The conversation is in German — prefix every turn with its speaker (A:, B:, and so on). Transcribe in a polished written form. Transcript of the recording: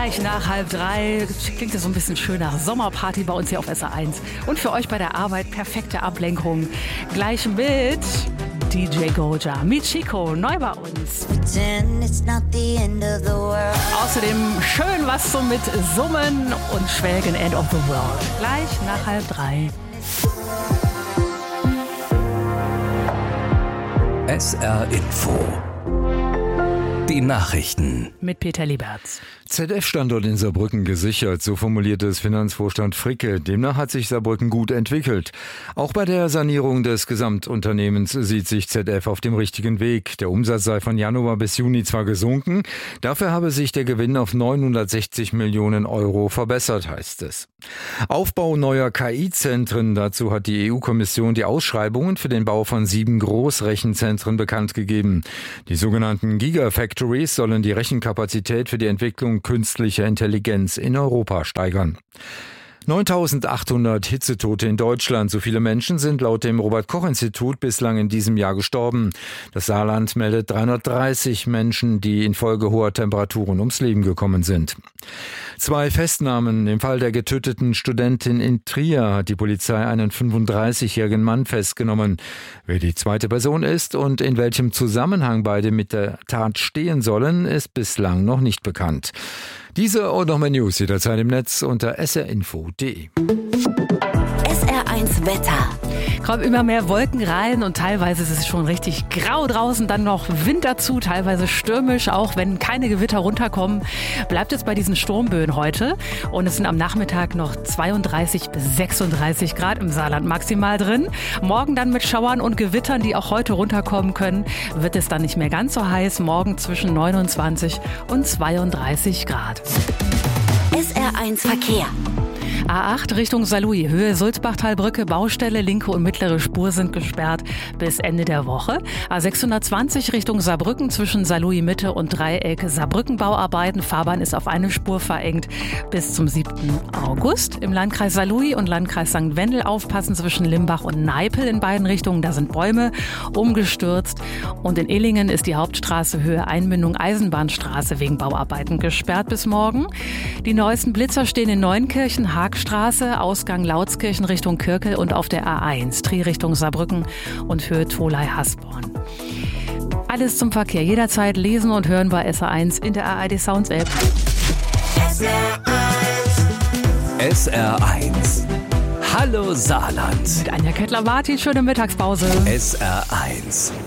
A: Gleich nach 2:30 klingt es so ein bisschen schön nach Sommerparty bei uns hier auf SR1. Und für euch bei der Arbeit perfekte Ablenkung. Gleich mit DJ Goja, Michiko, neu bei uns. Außerdem schön was zum mit Summen und Schwelgen, End of the World. Gleich nach 2:30.
B: SR Info. Die Nachrichten.
A: Mit Peter Lieberts.
C: ZF-Standort in Saarbrücken gesichert, so formulierte es Finanzvorstand Fricke. Demnach hat sich Saarbrücken gut entwickelt. Auch bei der Sanierung des Gesamtunternehmens sieht sich ZF auf dem richtigen Weg. Der Umsatz sei von Januar bis Juni zwar gesunken, dafür habe sich der Gewinn auf 960 Millionen Euro verbessert, heißt es. Aufbau neuer KI-Zentren, dazu hat die EU-Kommission die Ausschreibungen für den Bau von 7 Großrechenzentren bekannt gegeben. Die sogenannten Gigafactories sollen die Rechenkapazität für die Entwicklung künstlicher Intelligenz in Europa steigern. 9.800 Hitzetote in Deutschland. So viele Menschen sind laut dem Robert-Koch-Institut bislang in diesem Jahr gestorben. Das Saarland meldet 330 Menschen, die infolge hoher Temperaturen ums Leben gekommen sind. 2 Festnahmen. Im Fall der getöteten Studentin in Trier hat die Polizei einen 35-jährigen Mann festgenommen. Wer die zweite Person ist und in welchem Zusammenhang beide mit der Tat stehen sollen, ist bislang noch nicht bekannt. Diese und noch mehr News jederzeit im Netz unter srinfo.de.
D: SR1 Wetter.
A: Kommen immer mehr Wolken rein und teilweise ist es schon richtig grau draußen, dann noch Wind dazu, teilweise stürmisch, auch wenn keine Gewitter runterkommen. Bleibt es bei diesen Sturmböen heute und es sind am Nachmittag noch 32 bis 36 Grad im Saarland maximal drin. Morgen dann mit Schauern und Gewittern, die auch heute runterkommen können, wird es dann nicht mehr ganz so heiß. Morgen zwischen 29 und 32 Grad.
D: SR1 Verkehr.
A: A8 Richtung Saarlouis, Höhe Sulzbachtalbrücke, Baustelle, linke und mittlere Spur sind gesperrt bis Ende der Woche. A620 Richtung Saarbrücken zwischen Saarlouis Mitte und Dreieck Saarbrücken Bauarbeiten. Fahrbahn ist auf eine Spur verengt bis zum 7. August. Im Landkreis Saarlouis und Landkreis St. Wendel aufpassen zwischen Limbach und Neipel in beiden Richtungen. Da sind Bäume umgestürzt. Und in Illingen ist die Hauptstraße Höhe Einbindung Eisenbahnstraße wegen Bauarbeiten gesperrt bis morgen. Die neuesten Blitzer stehen in Neunkirchen, Straße, Ausgang Lautskirchen Richtung Kirkel und auf der A1, Trier Richtung Saarbrücken und Höhe Tholey-Hasborn. Alles zum Verkehr jederzeit lesen und hören bei SR1 in der ARD Sounds App.
B: SR1. Hallo Saarland.
A: Mit Anja Kettler-Martin, schöne Mittagspause.
B: SR1.